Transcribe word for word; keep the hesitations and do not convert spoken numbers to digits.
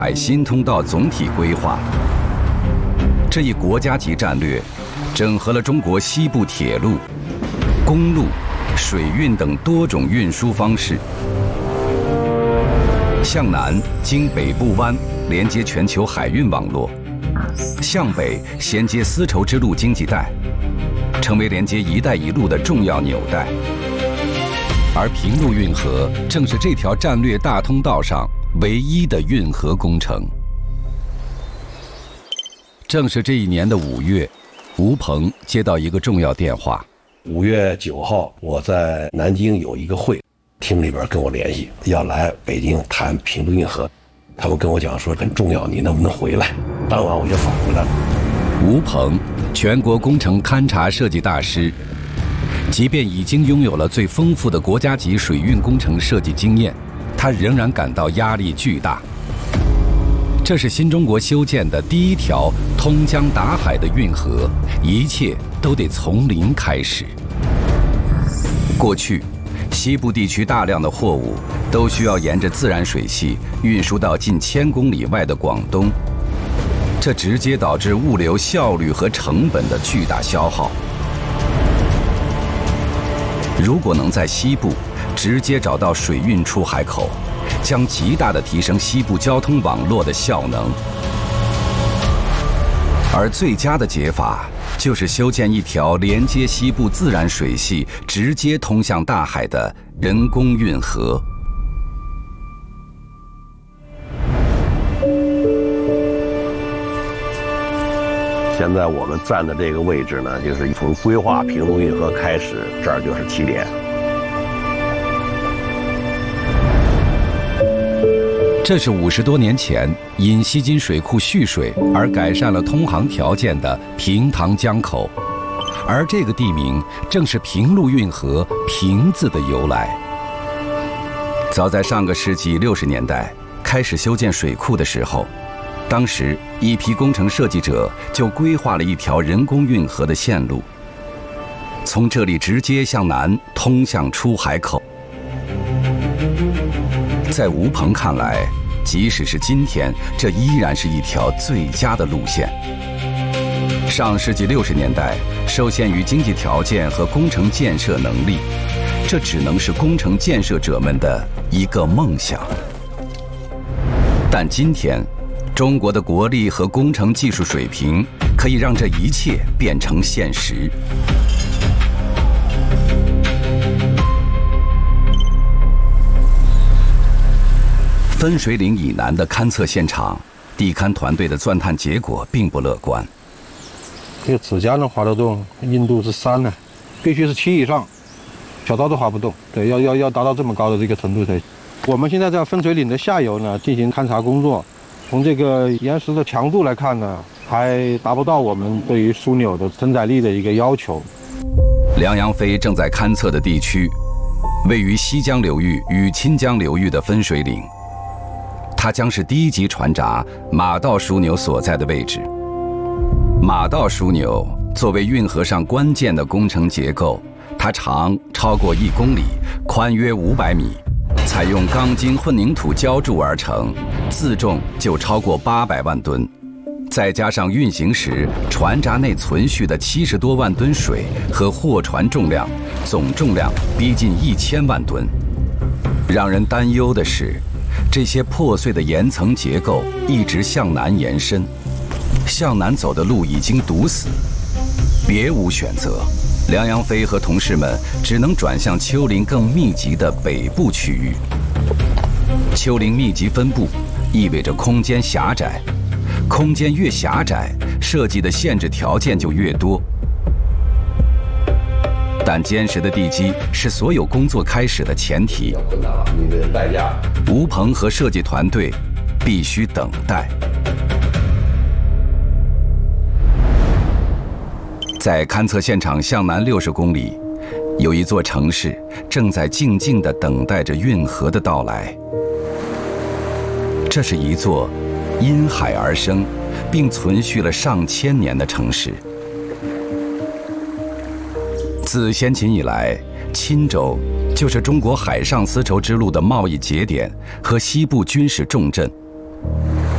海新通道总体规划。这一国家级战略，整合了中国西部铁路、公路、水运等多种运输方式。向南经北部湾连接全球海运网络，向北衔接丝绸之路经济带，成为连接“一带一路”的重要纽带。而平陆运河正是这条战略大通道上唯一的运河工程。正是这一年的五月，吴鹏接到一个重要电话。 五月九号，我在南京有一个会。厅里边跟我联系，要来北京谈平陆运河，他们跟我讲说很重要，你能不能回来？当晚我就返回来了。 吴鹏，全国工程勘察设计大师，即便已经拥有了最丰富的国家级水运工程设计经验，他仍然感到压力巨大。这是新中国修建的第一条通江达海的运河，一切都得从零开始。过去西部地区大量的货物都需要沿着自然水系运输到近千公里外的广东，这直接导致物流效率和成本的巨大消耗。如果能在西部直接找到水运出海口，将极大地提升西部交通网络的效能。而最佳的解法就是修建一条连接西部自然水系直接通向大海的人工运河。 现在我们站的这个位置呢，就是从规划平陆运河开始，这儿就是起点。 这是五十多年前因西津水库蓄水而改善了通航条件的平塘江口，而这个地名正是平陆运河“平”字的由来。早在上个世纪六十年代开始修建水库的时候，当时一批工程设计者就规划了一条人工运河的线路，从这里直接向南通向出海口。在吴鹏看来，即使是今天，这依然是一条最佳的路线。上世纪六十年代，受限于经济条件和工程建设能力，这只能是工程建设者们的一个梦想。但今天，中国的国力和工程技术水平可以让这一切变成现实。分水岭以南的勘测现场，地勘团队的钻探结果并不乐观。 这个指甲能划得动，硬度是三呢，必须是七以上，小刀都划不动。对，要要要达到这么高的这个程度才行。我们现在在分水岭的下游呢进行勘察工作，从这个岩石的强度来看呢，还达不到我们对于枢纽的承载力的一个要求。 梁阳飞正在勘测的地区，位于西江流域与钦江流域的分水岭。它将是第一级船闸马道枢纽所在的位置。马道枢纽作为运河上关键的工程结构，它长超过一公里，宽约五百米，采用钢筋混凝土浇筑而成，自重就超过八百万吨。再加上运行时船闸内存续的七十多万吨水和货船重量，总重量逼近一千万吨。让人担忧的是，这些破碎的岩层结构一直向南延伸，向南走的路已经堵死，别无选择。梁阳飞和同事们只能转向丘陵更密集的北部区域。丘陵密集分布意味着空间狭窄，空间越狭窄，设计的限制条件就越多。但坚实的地基是所有工作开始的前提。吴鹏和设计团队必须等待。在勘测现场向南六十公里，有一座城市正在静静地等待着运河的到来。这是一座因海而生，并存续了上千年的城市。自先秦以来，钦州就是中国海上丝绸之路的贸易节点和西部军事重镇。